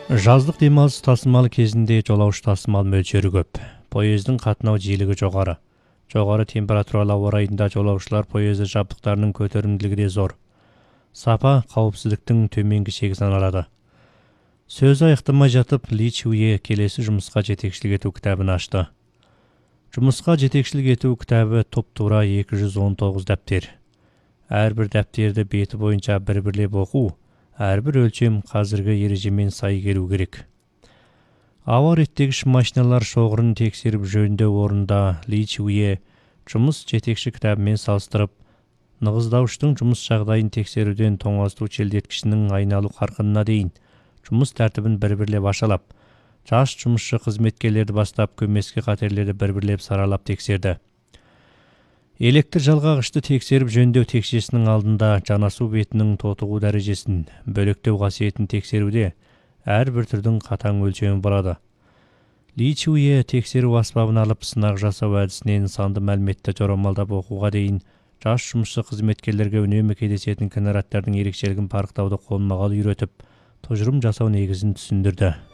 Жаздық демалыс тасымалы кезінде жолаушы тасымал мөлшері көп. Поездың қатынау жиілігі жоғары. Жоғары температуралы ауа райында жолаушылар поезды жабдықтарының көтерімділігі де зор. Сапа қауіпсіздіктің төменгі шегі саналады. Сөзі аяқтамай жатып, Ли Чуе келесі жұмысқа жетекшілік ету кітабын ашты. Жұмысқа жетекшілік ету кітабы топ-тура 219 дәптер. Әрбір дәптерді беті бойынша бір-бірлеп оқу, әрбір өлшем қазіргі ережемен сай келу керек. Ауа реттегіш машиналар шоғырын тексеріп жөндеу орнында Ли Чуе жұмыс жетекші кітабымен салыстырып, нығыздауыштың жұмыс жағдайын тексеруден тоңазыту желдеткішінің айналу қарқынына дейін жұмыс тәртібін бір-бірлеп ашалап, жас жұмысшы қызметкерлерді бастап көмескі қатерлерді бір-бірлеп саралап тексерді. Электр жалғағышты тексеріп жөндеу текшесінің алдында жанасу бетінің тотығу дәрежесін, бөлектеу қасиетін тексеруде әрбір түрдің қатаң өлшемі болады. Ли Чуе тексеру аспабын алып сынақ жасау әдісінен санды мәліметті жорамалдап оқуға дейін жас жұмысшы қызметкерлерге үнемі кездесетін кінәраттардың ерекшелігін парықтауды қолма-қол үйретіп, тұжырым жасау негізін түсіндірді.